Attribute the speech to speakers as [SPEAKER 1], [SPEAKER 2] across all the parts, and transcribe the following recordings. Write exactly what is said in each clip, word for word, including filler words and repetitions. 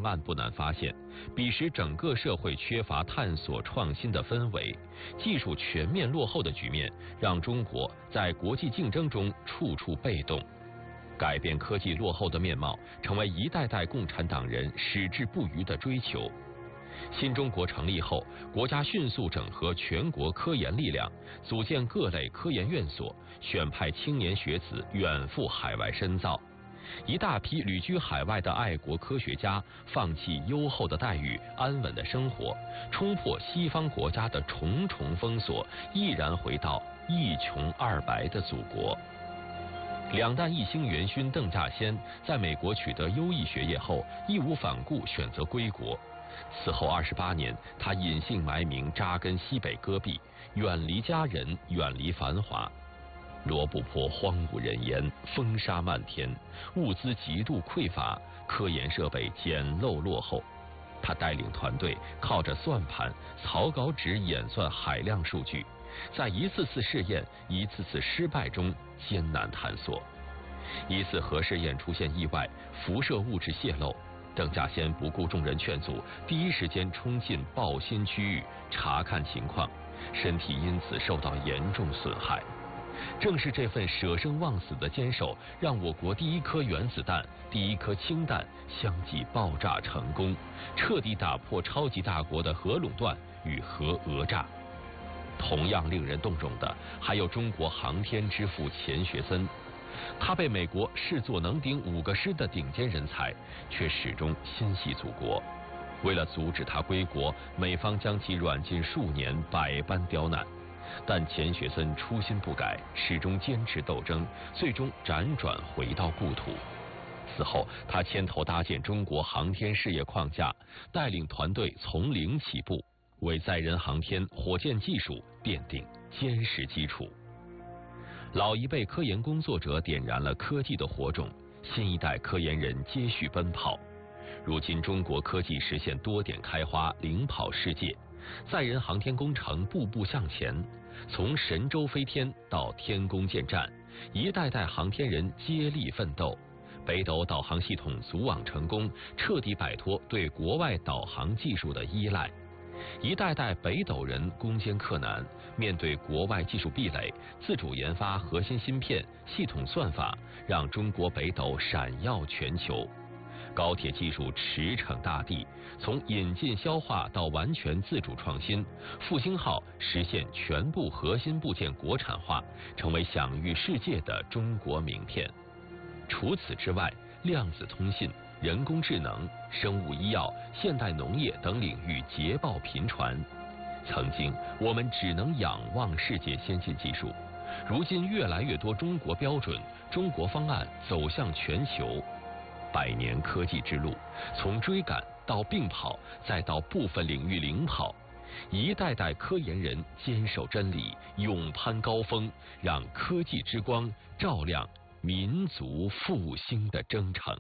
[SPEAKER 1] 上岸不难发现，彼时整个社会缺乏探索创新的氛围，技术全面落后的局面，让中国在国际竞争中处处被动。改变科技落后的面貌，成为一代代共产党人矢志不渝的追求。新中国成立后，国家迅速整合全国科研力量，组建各类科研院所，选派青年学子远赴海外深造。一大批旅居海外的爱国科学家，放弃优厚的待遇、安稳的生活，冲破西方国家的重重封锁，毅然回到一穷二白的祖国。两弹一星元勋邓稼先在美国取得优异学业后，义无反顾选择归国。此后二十八年，他隐姓埋名，扎根西北戈壁，远离家人，远离繁华。罗布泊荒无人烟，风沙漫天，物资极度匮乏，科研设备简陋落后。他带领团队，靠着算盘、草稿纸演算海量数据，在一次次试验、一次次失败中艰难探索。一次核试验出现意外，辐射物质泄漏，邓稼先不顾众人劝阻，第一时间冲进爆心区域查看情况，身体因此受到严重损害。正是这份舍生忘死的坚守，让我国第一颗原子弹、第一颗氢弹相继爆炸成功，彻底打破超级大国的核垄断与核讹诈。同样令人动容的，还有中国航天之父钱学森。他被美国视作能顶五个师的顶尖人才，却始终心系祖国。为了阻止他归国，美方将其软禁数年，百般刁难。但钱学森初心不改，始终坚持斗争，最终辗转回到故土。此后，他牵头搭建中国航天事业框架，带领团队从零起步，为载人航天、火箭技术奠定坚实基础。老一辈科研工作者点燃了科技的火种，新一代科研人接续奔跑。如今，中国科技实现多点开花，领跑世界。载人航天工程步步向前，从神舟飞天到天宫建站，一代代航天人接力奋斗。北斗导航系统组网成功，彻底摆脱对国外导航技术的依赖。一代代北斗人攻坚克难，面对国外技术壁垒，自主研发核心芯片、系统算法，让中国北斗闪耀全球。高铁技术驰骋大地，从引进消化到完全自主创新，复兴号实现全部核心部件国产化，成为享誉世界的中国名片。除此之外，量子通信、人工智能、生物医药、现代农业等领域捷报频传。曾经我们只能仰望世界先进技术，如今越来越多中国标准、中国方案走向全球。百年科技之路，从追赶到并跑，再到部分领域领跑，一代代科研人坚守真理，勇攀高峰，让科技之光照亮民族复兴的征程。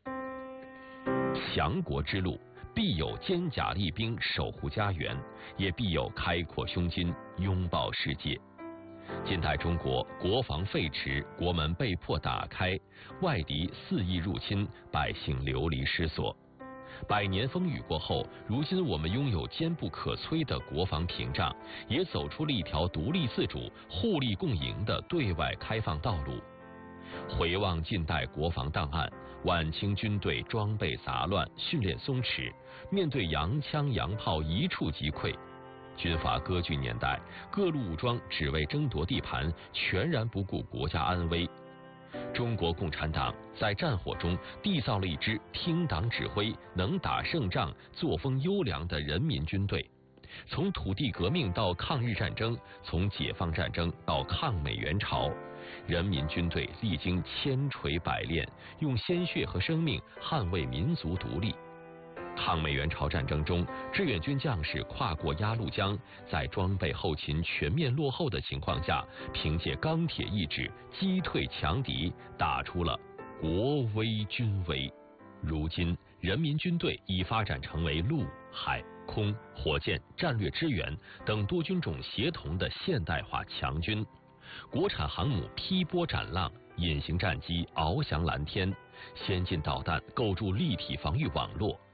[SPEAKER 1] 强国之路，必有坚甲利兵守护家园，也必有开阔胸襟拥抱世界。近代中国国防废弛，国门被迫打开，外敌肆意入侵，百姓流离失所。百年风雨过后，如今我们拥有坚不可摧的国防屏障，也走出了一条独立自主、互利共赢的对外开放道路。回望近代国防档案，晚清军队装备杂乱，训练松弛，面对洋枪洋炮一触即溃。军阀割据年代，各路武装只为争夺地盘，全然不顾国家安危。中国共产党在战火中缔造了一支听党指挥、能打胜仗、作风优良的人民军队。从土地革命到抗日战争，从解放战争到抗美援朝，人民军队历经千锤百炼，用鲜血和生命捍卫民族独立。抗美援朝战争中，志愿军将士跨过鸭绿江，在装备后勤全面落后的情况下，凭借钢铁意志击退强敌，打出了国威军威。如今，人民军队已发展成为陆、海、空、火箭、战略支援等多军种协同的现代化强军。国产航母劈波斩浪，隐形战机翱翔蓝天，先进导弹构筑立体防御网络。